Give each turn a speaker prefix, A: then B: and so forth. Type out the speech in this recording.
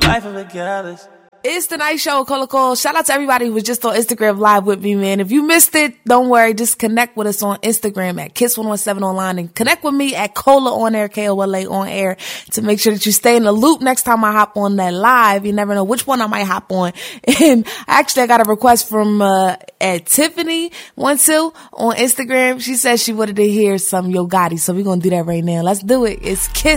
A: life of a careless.
B: It's the Night Show, Cole. Shout out to everybody who was just on Instagram Live with me, man. If you missed it, don't worry. Just connect with us on Instagram at Kiss117 Online and connect with me at Cola on air, Kola on air, to make sure that you stay in the loop next time I hop on that live. You never know which one I might hop on. And actually, I got a request from at Tiffany12 on Instagram. She said she wanted to hear some Yo Gotti, so we're going to do that right now. Let's do it. It's Kiss